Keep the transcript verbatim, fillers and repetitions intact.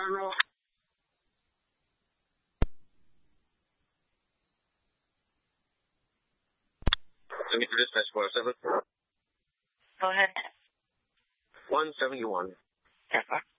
Let me do this test for seven. Go ahead. one seventy-one. Yes, sir.